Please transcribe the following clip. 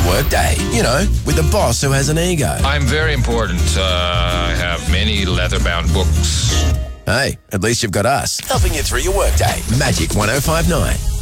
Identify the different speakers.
Speaker 1: workday. You know, with the boss who has an ego.
Speaker 2: I'm very important. I have many leather-bound books.
Speaker 1: Hey, at least you've got us helping you through your workday. Magic 105.9.